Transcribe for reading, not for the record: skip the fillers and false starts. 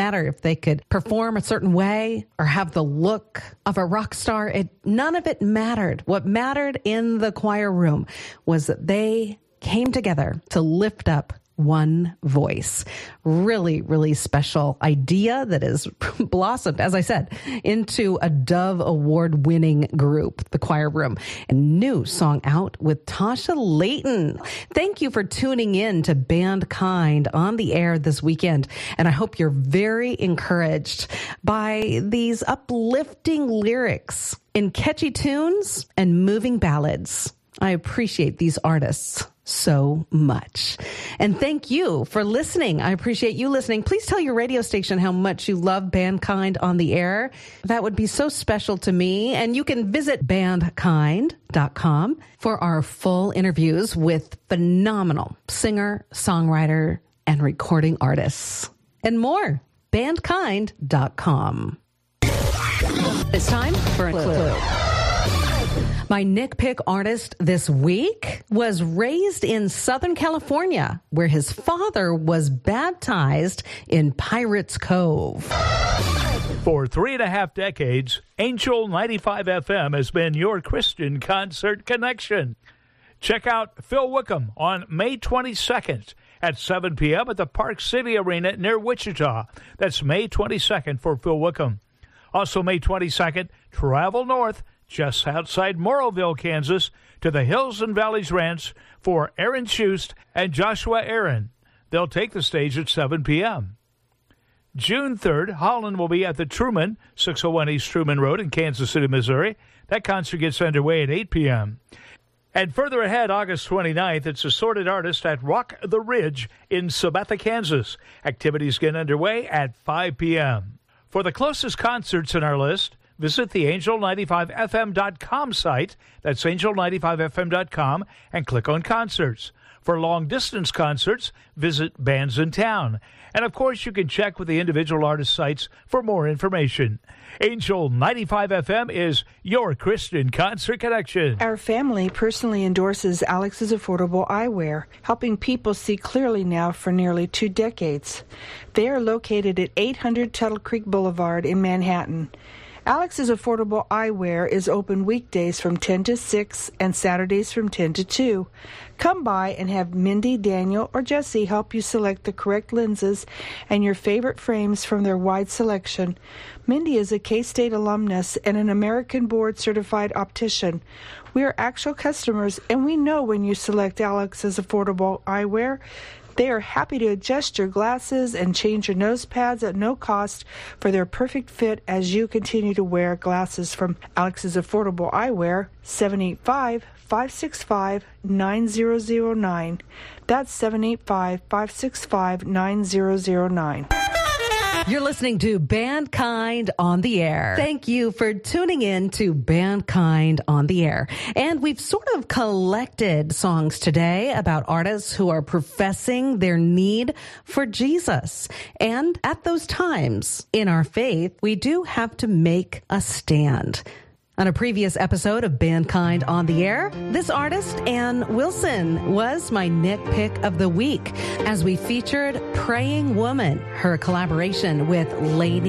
matter if they could perform a certain way or have the look of a rock star. None of it mattered. What mattered in the choir room was that they came together to lift up one voice. Really, really special idea that has blossomed, as I said, into a Dove Award-winning group, the Choir Room. A new song out with Tasha Layton. Thank you for tuning in to Band Kind on the air this weekend. And I hope you're very encouraged by these uplifting lyrics in catchy tunes and moving ballads. I appreciate these artists so much. And thank you for listening. I appreciate you listening. Please tell your radio station how much you love Band Kind on the air. That would be so special to me. And you can visit bandkind.com for our full interviews with phenomenal singer, songwriter, and recording artists. And more. bandkind.com. It's time for a clue. My Nick Pick artist this week was raised in Southern California, where his father was baptized in Pirates Cove. For 3.5 decades, Angel 95 FM has been your Christian concert connection. Check out Phil Wickham on May 22nd at 7 p.m. at the Park City Arena near Wichita. That's May 22nd for Phil Wickham. Also May 22nd, travel north just outside Morrowville, Kansas, to the Hills and Valleys Ranch for Aaron Schust and Joshua Aaron. They'll take the stage at 7 p.m. June 3rd, Holland will be at the Truman, 601 East Truman Road in Kansas City, Missouri. That concert gets underway at 8 p.m. And further ahead, August 29th, it's Assorted Artist at Rock the Ridge in Sabetha, Kansas. Activities get underway at 5 p.m. For the closest concerts in our list, visit the angel95fm.com site. That's angel95fm.com and click on concerts. For long-distance concerts, visit Bands in Town. And, of course, you can check with the individual artist sites for more information. Angel 95 FM is your Christian concert connection. Our family personally endorses Alex's Affordable Eyewear, helping people see clearly now for nearly 2 decades. They are located at 800 Tuttle Creek Boulevard in Manhattan. Alex's Affordable Eyewear is open weekdays from 10 to 6 and Saturdays from 10 to 2. Come by and have Mindy, Daniel, or Jesse help you select the correct lenses and your favorite frames from their wide selection. Mindy is a K-State alumnus and an American board-certified optician. We are actual customers, and we know when you select Alex's Affordable Eyewear, they are happy to adjust your glasses and change your nose pads at no cost for their perfect fit as you continue to wear glasses from Alex's Affordable Eyewear, 785-565-9009. That's 785-565-9009. You're listening to Band Kind on the Air. Thank you for tuning in to Band Kind on the Air. And we've sort of collected songs today about artists who are professing their need for Jesus. And at those times in our faith, we do have to make a stand. On a previous episode of Band Kind on the Air, this artist, Ann Wilson, was my Nick Pick of the week as we featured Praying Woman, her collaboration with Lainey